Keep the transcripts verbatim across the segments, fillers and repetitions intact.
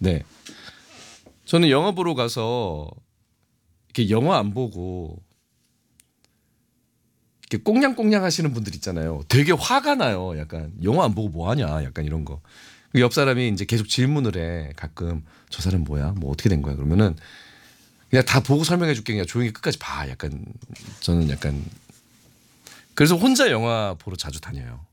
네. 저는 영화 보러 가서 이렇게 영화 안 보고 이렇게 꽁냥꽁냥 하시는 분들 있잖아요. 되게 화가 나요. 약간 영화 안 보고 뭐 하냐. 약간 이런 거. 옆 사람이 이제 계속 질문을 해. 가끔 저 사람 뭐야? 뭐 어떻게 된 거야? 그러면은 그냥 다 보고 설명해 줄게. 그냥 조용히 끝까지 봐. 약간 저는 약간 그래서 혼자 영화 보러 자주 다녀요.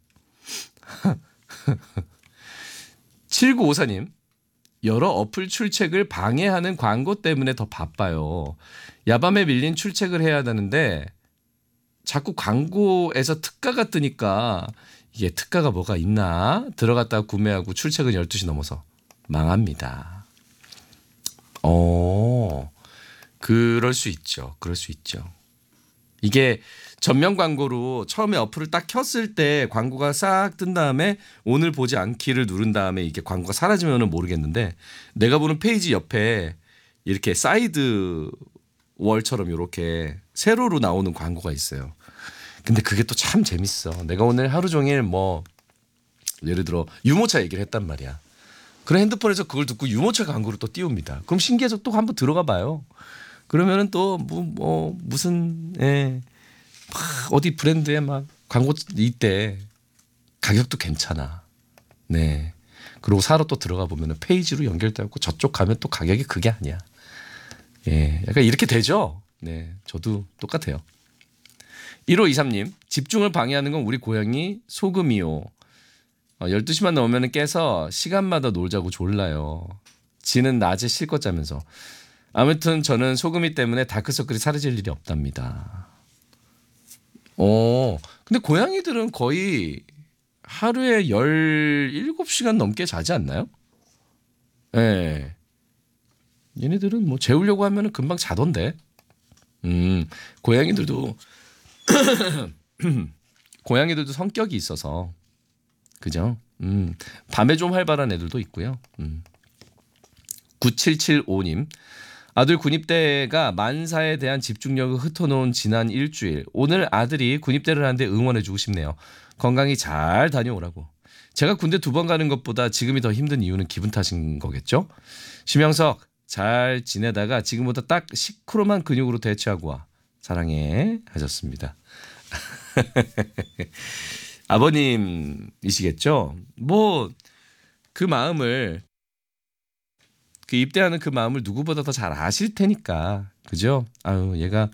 칠구오사님. 여러 어플 출첵을 방해하는 광고 때문에 더 바빠요. 야밤에 밀린 출첵을 해야 하는데 자꾸 광고에서 특가가 뜨니까 이게 특가가 뭐가 있나 들어갔다가 구매하고 출첵은 열두 시 넘어서 망합니다. 어, 그럴 수 있죠. 그럴 수 있죠. 이게 전면 광고로 처음에 어플을 딱 켰을 때 광고가 싹 뜬 다음에 오늘 보지 않기를 누른 다음에 이게 광고가 사라지면은 모르겠는데 내가 보는 페이지 옆에 이렇게 사이드 월처럼 이렇게 세로로 나오는 광고가 있어요. 근데 그게 또 참 재밌어. 내가 오늘 하루 종일 뭐 예를 들어 유모차 얘기를 했단 말이야. 그래 핸드폰에서 그걸 듣고 유모차 광고를 또 띄웁니다. 그럼 신기해서 또 한번 들어가 봐요. 그러면은 또 뭐 뭐 무슨 예. 막 어디 브랜드에 막 광고 이때 가격도 괜찮아. 네. 그리고 사러 또 들어가 보면은 페이지로 연결돼 있고 저쪽 가면 또 가격이 그게 아니야. 예. 약간 이렇게 되죠. 네. 저도 똑같아요. 일오이삼님 집중을 방해하는 건 우리 고양이 소금이요. 어, 열두 시만 넘으면 깨서 시간마다 놀자고 졸라요. 지는 낮에 실컷 자면서. 아무튼 저는 소금이 때문에 다크서클이 사라질 일이 없답니다. 어, 근데 고양이들은 거의 하루에 열일곱 시간 넘게 자지 않나요? 예. 네. 얘네들은 뭐 재우려고 하면은 금방 자던데. 음, 고양이들도 고양이들도 성격이 있어서 그죠? 음, 밤에 좀 활발한 애들도 있고요. 음. 구칠칠오님 아들 군입대가 만사에 대한 집중력을 흩어놓은 지난 일주일. 오늘 아들이 군입대를 하는데 응원해주고 싶네요. 건강히 잘 다녀오라고. 제가 군대 두 번 가는 것보다 지금이 더 힘든 이유는 기분 탓인 거겠죠? 심영석 잘 지내다가 지금보다 딱 십 킬로그램만 근육으로 대체하고 와. 사랑해 하셨습니다. 아버님이시겠죠? 뭐 그 마음을 그 입대하는 그 마음을 누구보다 더 잘 아실 테니까 그죠? 아유 얘가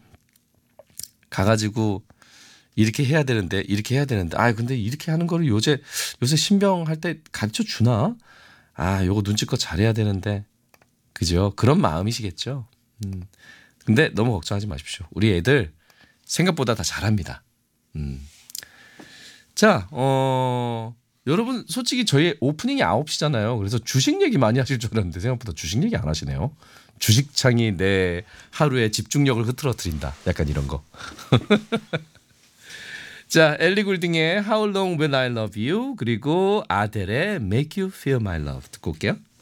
가가지고 이렇게 해야 되는데 이렇게 해야 되는데 아 근데 이렇게 하는 거를 요새 요새 신병할 때 가르쳐 주나? 아 요거 눈치껏 잘해야 되는데 그죠? 그런 마음이시겠죠? 음. 근데 너무 걱정하지 마십시오. 우리 애들 생각보다 다 잘합니다. 음. 자, 어. 여러분 솔직히 저희 오프닝이 아홉 시잖아요. 그래서 주식 얘기 많이 하실 줄 알았는데 생각보다 주식 얘기 안 하시네요. 주식창이 내 하루의 집중력을 흐트러뜨린다. 약간 이런 거. 자, 엘리 굴딩의 How Long Will I Love You 그리고 아델의 Make You Feel My Love 듣고 올게요.